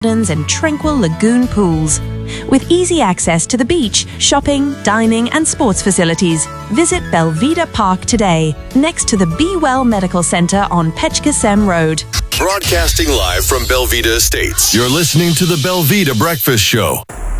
and tranquil lagoon pools. With easy access to the beach, shopping, dining and sports facilities, visit Belvedere Park today, next to the Be Well Medical Centre on Petchkesem Road. Broadcasting live from Belvedere Estates. You're listening to the Belvedere Breakfast Show.